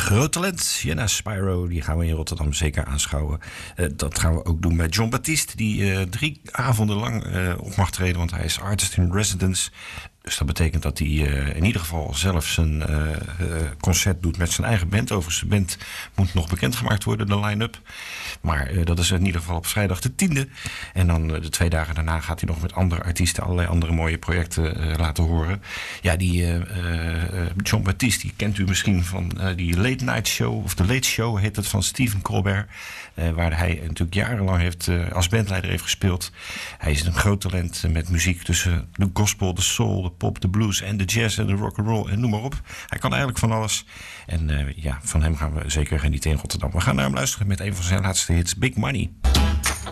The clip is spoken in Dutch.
groot talent, Jenna Spyro, die gaan we in Rotterdam zeker aanschouwen. Dat gaan we ook doen bij Jon Batiste, die 3 avonden lang op mag treden, want hij is artist in residence. Dus dat betekent dat hij in ieder geval zelf zijn concert doet met zijn eigen band. Overigens, de band moet nog bekendgemaakt worden, de line-up. Maar dat is in ieder geval op vrijdag de 10e. En dan de 2 dagen daarna gaat hij nog met andere artiesten allerlei andere mooie projecten laten horen. Ja, die Jon Batiste, die kent u misschien van die Late Night Show, of de Late Show heet het, van Stephen Colbert. Waar hij natuurlijk jarenlang als bandleider heeft gespeeld. Hij is een groot talent met muziek tussen de gospel, de soul, de pop, de blues en de jazz en de rock'n'roll en noem maar op. Hij kan eigenlijk van alles. En van hem gaan we zeker genieten in Rotterdam. We gaan naar hem luisteren met een van zijn laatste hits, Big Money.